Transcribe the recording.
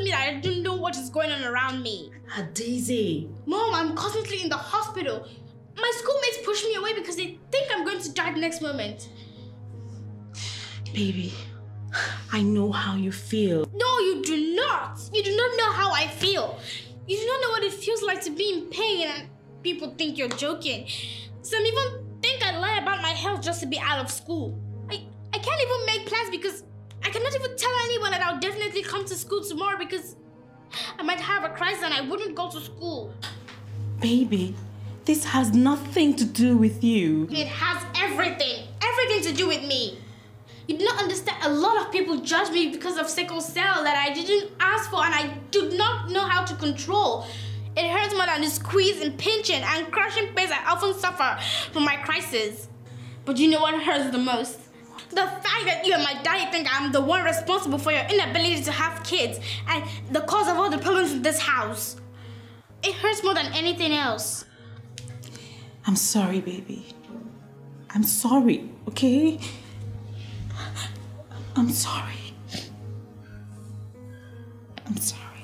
me that I don't know what is going on around me. Daisy. Mom, I'm constantly in the hospital. My schoolmates push me away because they think I'm going to die the next moment. Baby, I know how you feel. No, you do not. You do not know how I feel. You do not know what it feels like to be in pain and people think you're joking. Some even think I lie about my health just to be out of school. I can't even make plans because I cannot even tell anyone that I'll definitely come to school tomorrow because I might have a crisis and I wouldn't go to school. Baby, this has nothing to do with you. It has everything to do with me. You do not understand. A lot of people judge me because of sickle cell that I didn't ask for and I do not know how to control. It hurts more than the squeeze and pinching and crushing pains I often suffer from my crisis. But you know what hurts the most? The fact that you and my daddy think I'm the one responsible for your inability to have kids and the cause of all the problems in this house. It hurts more than anything else. I'm sorry, baby. I'm sorry, okay? I'm sorry. I'm sorry.